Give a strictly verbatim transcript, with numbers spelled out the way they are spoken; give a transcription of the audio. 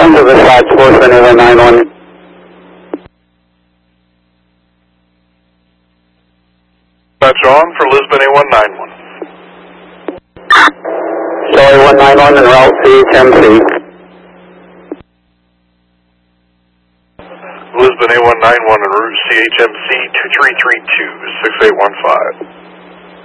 Under the side, Sportsman A one nine one. Dispatch on for Lisbon A one nine one. Sorry, one nine one en route C H M C. Lisbon A one nine one en route C H M C two three three two, six eight one five.